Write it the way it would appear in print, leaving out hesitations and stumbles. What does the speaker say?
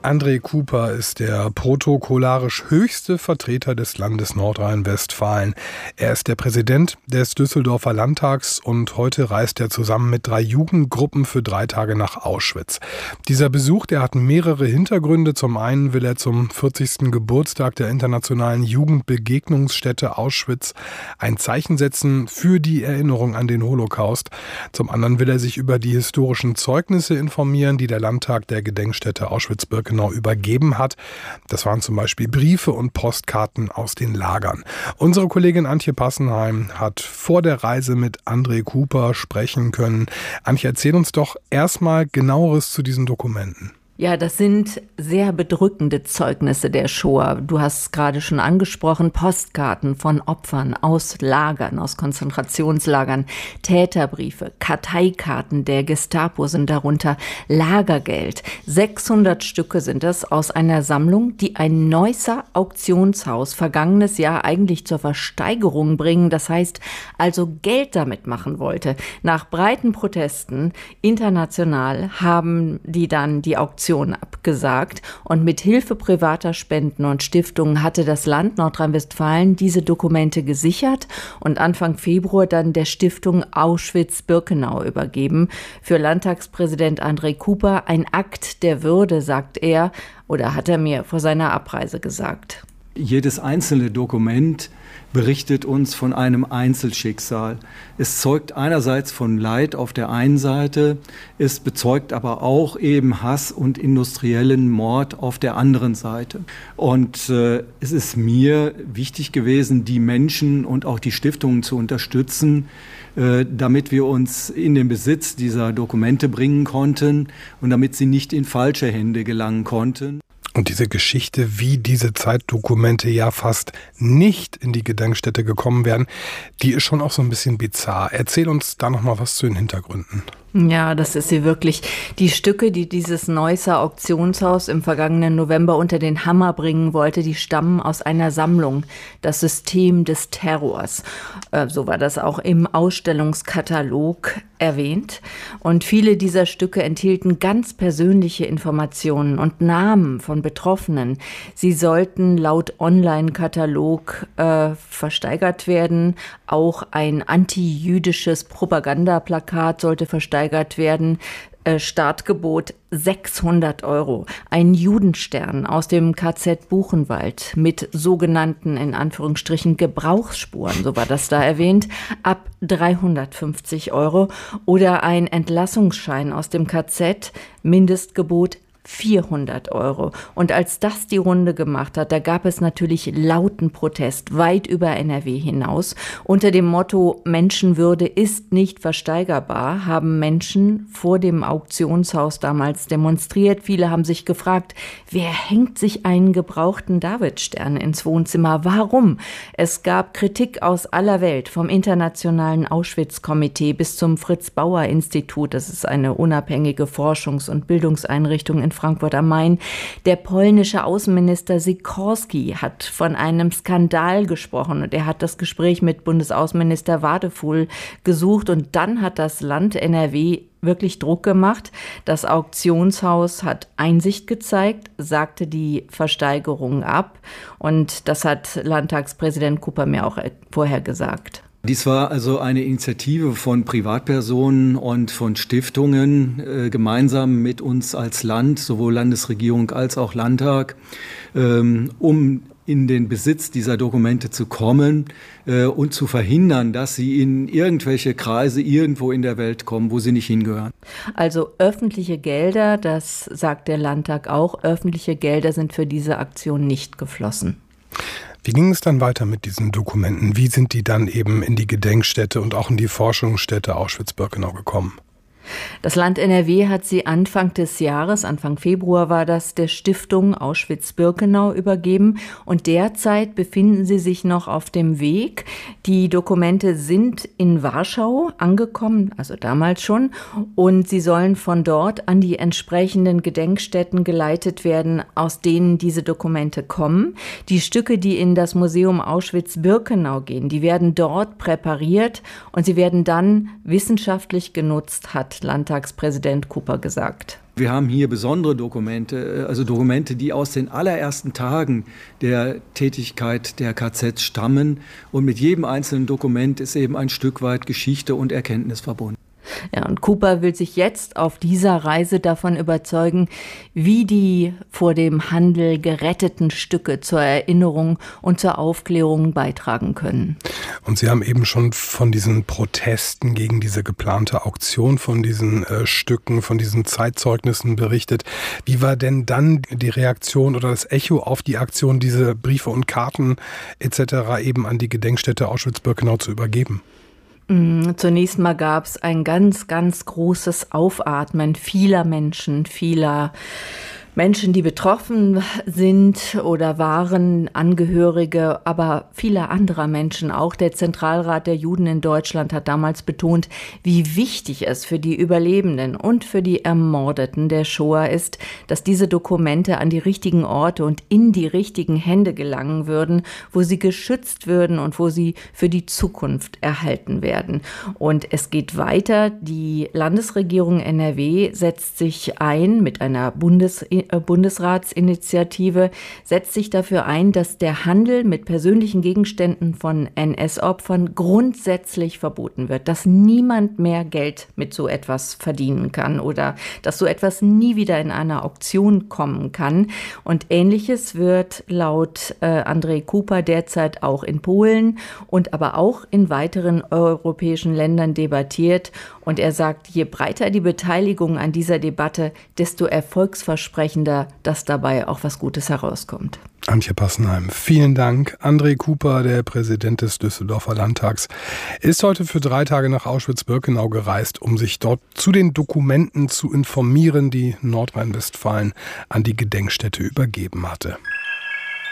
André Cooper ist der protokollarisch höchste Vertreter des Landes Nordrhein-Westfalen. Er ist der Präsident des Düsseldorfer Landtags und heute reist er zusammen mit 3 Jugendgruppen für 3 Tage nach Auschwitz. Dieser Besuch, der hat mehrere Hintergründe. Zum einen will er zum 40. Geburtstag der internationalen Jugendbegegnungsstätte Auschwitz ein Zeichen setzen für die Erinnerung an den Holocaust. Zum anderen will er sich über die historischen Zeugnisse informieren, die der Landtag der Gedenkstätte Auschwitz-Birkenau übergeben hat. Das waren zum Beispiel Briefe und Postkarten aus den Lagern. Unsere Kollegin Antje Passenheim hat vor der Reise mit André Cooper sprechen können. Antje, erzähl uns doch erstmal Genaueres zu diesen Dokumenten. Ja, das sind sehr bedrückende Zeugnisse der Shoah. Du hast es gerade schon angesprochen, Postkarten von Opfern aus Lagern, aus Konzentrationslagern, Täterbriefe, Karteikarten der Gestapo sind darunter, Lagergeld. 600 Stücke sind es aus einer Sammlung, die ein Neusser Auktionshaus vergangenes Jahr eigentlich zur Versteigerung bringen, das heißt also Geld damit machen wollte. Nach breiten Protesten international haben die dann die Auktion abgesagt und mit Hilfe privater Spenden und Stiftungen hatte das Land Nordrhein-Westfalen diese Dokumente gesichert und Anfang Februar dann der Stiftung Auschwitz-Birkenau übergeben. Für Landtagspräsident André Cooper ein Akt der Würde, sagt er, oder hat er mir vor seiner Abreise gesagt. Jedes einzelne Dokument berichtet uns von einem Einzelschicksal. Es zeugt einerseits von Leid auf der einen Seite, es bezeugt aber auch eben Hass und industriellen Mord auf der anderen Seite. Und es ist mir wichtig gewesen, die Menschen und auch die Stiftungen zu unterstützen, damit wir uns in den Besitz dieser Dokumente bringen konnten und damit sie nicht in falsche Hände gelangen konnten. Und diese Geschichte, wie diese Zeitdokumente ja fast nicht in die Gedenkstätte gekommen wären, die ist schon auch so ein bisschen bizarr. Erzähl uns da noch mal was zu den Hintergründen. Ja, das ist sie wirklich. Die Stücke, die dieses Neusser Auktionshaus im vergangenen November unter den Hammer bringen wollte, die stammen aus einer Sammlung, das System des Terrors. So war das auch im Ausstellungskatalog erwähnt. Und viele dieser Stücke enthielten ganz persönliche Informationen und Namen von Betroffenen. Sie sollten laut Online-Katalog versteigert werden. Auch ein antijüdisches Propagandaplakat sollte versteigert werden. Startgebot 600 €. Ein Judenstern aus dem KZ Buchenwald mit sogenannten, in Anführungsstrichen, Gebrauchsspuren, so war das da erwähnt, ab 350 €. Oder ein Entlassungsschein aus dem KZ, Mindestgebot 400 €. Und als das die Runde gemacht hat, da gab es natürlich lauten Protest weit über NRW hinaus. Unter dem Motto Menschenwürde ist nicht versteigerbar, haben Menschen vor dem Auktionshaus damals demonstriert. Viele haben sich gefragt, wer hängt sich einen gebrauchten Davidstern ins Wohnzimmer? Warum? Es gab Kritik aus aller Welt, vom Internationalen Auschwitz-Komitee bis zum Fritz-Bauer-Institut. Das ist eine unabhängige Forschungs- und Bildungseinrichtung in Frankfurt am Main. Der polnische Außenminister Sikorski hat von einem Skandal gesprochen und er hat das Gespräch mit Bundesaußenminister Wadefuhl gesucht und dann hat das Land NRW wirklich Druck gemacht. Das Auktionshaus hat Einsicht gezeigt, sagte die Versteigerung ab und das hat Landtagspräsident Cooper mir auch vorher gesagt. Dies war also eine Initiative von Privatpersonen und von Stiftungen, gemeinsam mit uns als Land, sowohl Landesregierung als auch Landtag, um in den Besitz dieser Dokumente zu kommen und zu verhindern, dass sie in irgendwelche Kreise irgendwo in der Welt kommen, wo sie nicht hingehören. Also öffentliche Gelder, das sagt der Landtag auch, öffentliche Gelder sind für diese Aktion nicht geflossen. Wie ging es dann weiter mit diesen Dokumenten? Wie sind die dann eben in die Gedenkstätte und auch in die Forschungsstätte Auschwitz-Birkenau gekommen? Das Land NRW hat sie Anfang des Jahres, Anfang Februar war das, der Stiftung Auschwitz-Birkenau übergeben und derzeit befinden sie sich noch auf dem Weg. Die Dokumente sind in Warschau angekommen, also damals schon, und sie sollen von dort an die entsprechenden Gedenkstätten geleitet werden, aus denen diese Dokumente kommen. Die Stücke, die in das Museum Auschwitz-Birkenau gehen, die werden dort präpariert und sie werden dann wissenschaftlich genutzt, hat Landtagspräsident Cooper gesagt. Wir haben hier besondere Dokumente, also Dokumente, die aus den allerersten Tagen der Tätigkeit der KZs stammen. Und mit jedem einzelnen Dokument ist eben ein Stück weit Geschichte und Erkenntnis verbunden. Ja, und Cooper will sich jetzt auf dieser Reise davon überzeugen, wie die vor dem Handel geretteten Stücke zur Erinnerung und zur Aufklärung beitragen können. Und Sie haben eben schon von diesen Protesten gegen diese geplante Auktion, von diesen Stücken, von diesen Zeitzeugnissen berichtet. Wie war denn dann die Reaktion oder das Echo auf die Aktion, diese Briefe und Karten etc. eben an die Gedenkstätte Auschwitz-Birkenau zu übergeben? Zunächst mal gab es ein ganz, ganz großes Aufatmen vieler Menschen, die betroffen sind oder waren, Angehörige, aber vieler anderer Menschen. Auch der Zentralrat der Juden in Deutschland hat damals betont, wie wichtig es für die Überlebenden und für die Ermordeten der Shoah ist, dass diese Dokumente an die richtigen Orte und in die richtigen Hände gelangen würden, wo sie geschützt würden und wo sie für die Zukunft erhalten werden. Und es geht weiter. Die Landesregierung NRW setzt sich ein mit einer Bundesratsinitiative, setzt sich dafür ein, dass der Handel mit persönlichen Gegenständen von NS-Opfern grundsätzlich verboten wird, dass niemand mehr Geld mit so etwas verdienen kann oder dass so etwas nie wieder in einer Auktion kommen kann. Und Ähnliches wird laut Andrzej Cooper derzeit auch in Polen und aber auch in weiteren europäischen Ländern debattiert. Und er sagt, je breiter die Beteiligung an dieser Debatte, desto erfolgsversprechender, dass dabei auch was Gutes herauskommt. Antje Passenheim, vielen Dank. Andrzej Cooper, der Präsident des Düsseldorfer Landtags, ist heute für 3 Tage nach Auschwitz-Birkenau gereist, um sich dort zu den Dokumenten zu informieren, die Nordrhein-Westfalen an die Gedenkstätte übergeben hatte.